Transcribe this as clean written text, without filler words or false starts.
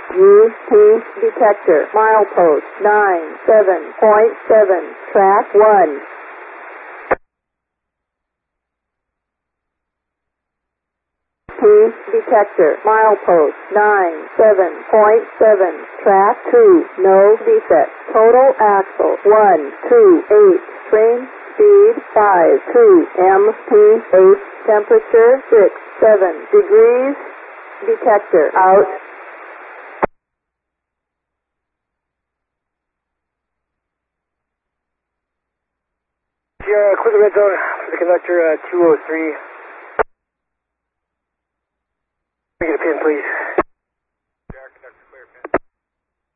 UP detector, milepost 97.7, track 1. P detector, milepost 97.7, track 2, no defect, total axle 128, train speed 52 mph, temperature 67 degrees, detector out. Sierra, clear the red zone for the conductor 203. Get a pin, please.